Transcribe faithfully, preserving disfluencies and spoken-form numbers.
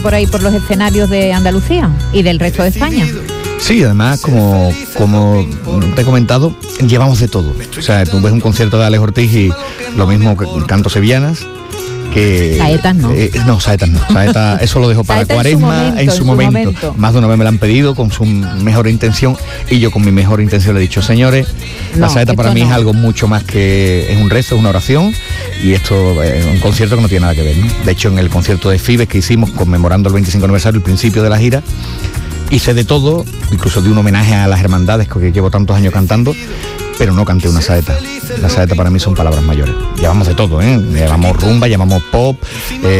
por ahí por los escenarios de Andalucía y del resto de España. Sí, además, como, como te he comentado, llevamos de todo. O sea, tú ves un concierto de Alex Ortiz y lo mismo que cantos sevillanas, que... Saetas no. Eh, no, saetas no. Saeta, eso lo dejo para Saeta Cuaresma, en su momento. en su, En su momento. momento. Más de una vez me la han pedido con su mejor intención y yo con mi mejor intención le he dicho, señores, No, la saeta para esto mí no. es algo mucho más que... es un rezo, es una oración y esto es un concierto que no tiene nada que ver, ¿no? De hecho, en el concierto de Fibes que hicimos conmemorando el veinticinco aniversario, el principio de la gira, hice de todo, incluso de un homenaje a las hermandades que llevo tantos años cantando, pero no canté una saeta. La saeta para mí son palabras mayores. Llevamos de todo, ¿eh? Llevamos rumba, llevamos pop, eh,